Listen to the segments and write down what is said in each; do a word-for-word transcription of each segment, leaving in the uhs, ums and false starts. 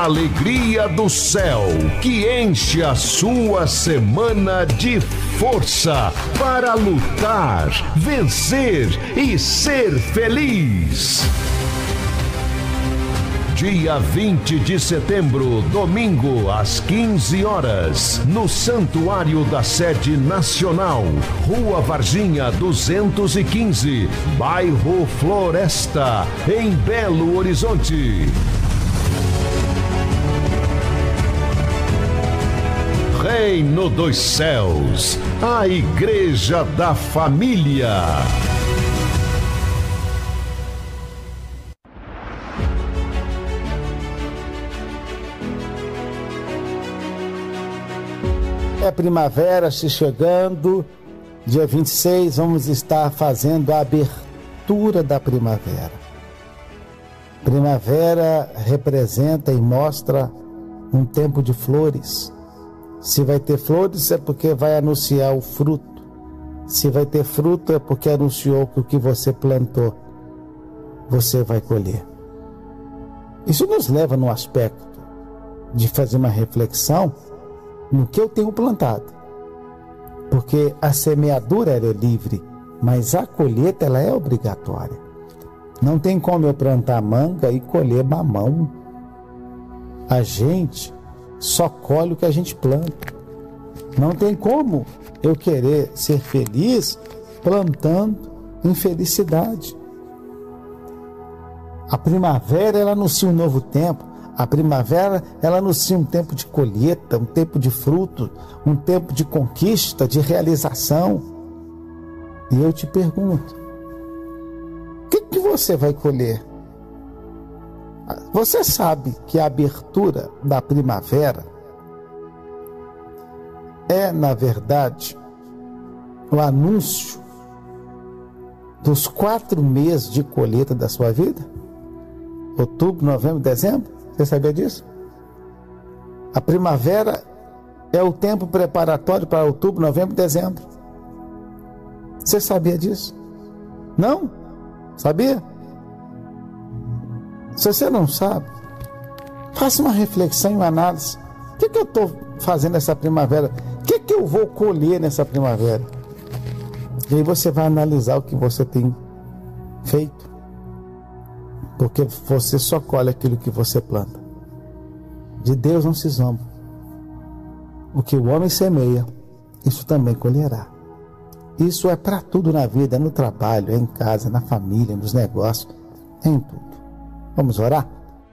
a alegria do céu, que enche a sua semana de força para lutar, vencer e ser feliz. Dia vinte de setembro, domingo, às quinze horas, no Santuário da Sede Nacional, Rua Varginha duzentos e quinze, bairro Floresta, em Belo Horizonte. Reino dos Céus, a Igreja da Família. É primavera se chegando, dia vinte e seis vamos estar fazendo a abertura da primavera. Primavera representa e mostra um tempo de flores. Se vai ter flores é porque vai anunciar o fruto. Se vai ter fruto é porque anunciou que o que você plantou, você vai colher. Isso nos leva no aspecto de fazer uma reflexão no que eu tenho plantado, porque a semeadura ela é livre, mas a colheita ela é obrigatória. Não tem como eu plantar manga e colher mamão. A gente só colhe o que a gente planta. Não tem como eu querer ser feliz plantando infelicidade. A primavera ela anuncia um novo tempo. A primavera, ela anuncia um tempo de colheita, um tempo de fruto, um tempo de conquista, de realização. E eu te pergunto, o que, que você vai colher? Você sabe que a abertura da primavera é, na verdade, o anúncio dos quatro meses de colheita da sua vida? Outubro, novembro, dezembro? Você sabia disso? A primavera é o tempo preparatório para outubro, novembro e dezembro. Você sabia disso? Não? Sabia? Se você não sabe, faça uma reflexão e uma análise. O que, que eu estou fazendo nessa primavera? O que, que eu vou colher nessa primavera? E aí você vai analisar o que você tem feito. Porque você só colhe aquilo que você planta. De Deus não se zomba. O que o homem semeia, isso também colherá. Isso é para tudo na vida, no trabalho, em casa, na família, nos negócios, em tudo. Vamos orar?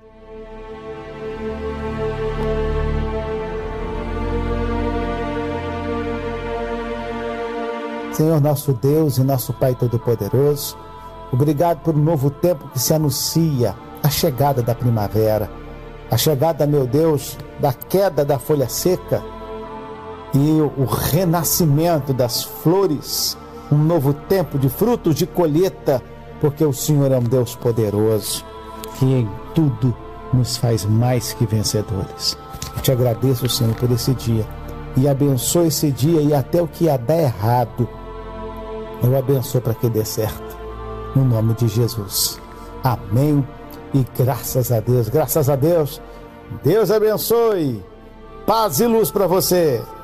Senhor nosso Deus e nosso Pai Todo-Poderoso, obrigado por um novo tempo que se anuncia, a chegada da primavera, a chegada, meu Deus, da queda da folha seca e o renascimento das flores, um novo tempo de frutos, de colheita, porque o Senhor é um Deus poderoso, que em tudo nos faz mais que vencedores. Eu te agradeço, Senhor, por esse dia e abençoe esse dia e até o que ia dar errado, eu abençoo para que dê certo. No nome de Jesus. Amém. E graças a Deus, graças a Deus. Deus abençoe. Paz e luz para você.